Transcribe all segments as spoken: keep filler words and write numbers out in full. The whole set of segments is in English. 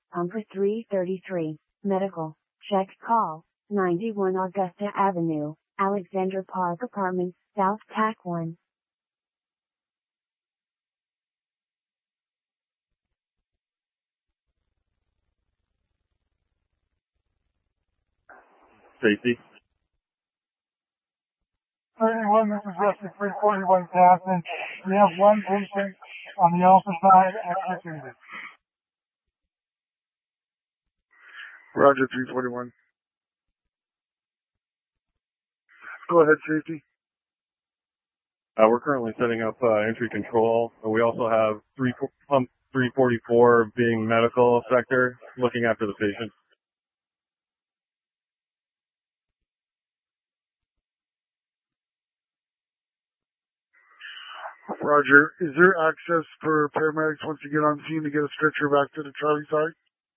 Pumper three thirty-three, medical, check call, ninety-one Augusta Avenue, Alexander Park Apartments, South T A C one. Safety. thirty-one, this is Rescue three forty-one Caston. We have one patient on the alpha side executed. Roger, three forty-one. Go ahead, safety. Uh, we're currently setting up uh, entry control. And we also have three, pump three forty-four being medical sector, looking after the patient. Roger, is there access for paramedics once you get on scene to get a stretcher back to the Charlie side?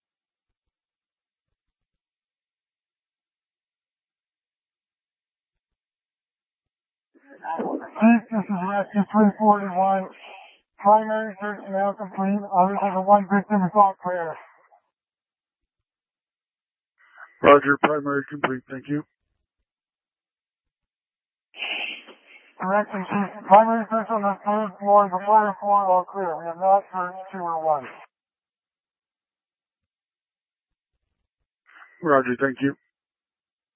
Chief, this is Rescue three forty-one. Primary search now complete. Other than the one victim is all clear. Roger, primary complete, thank you. Direction, Chief. Primary search on the third floor, the water floor, all clear. We have not searched two or one. Roger, thank you.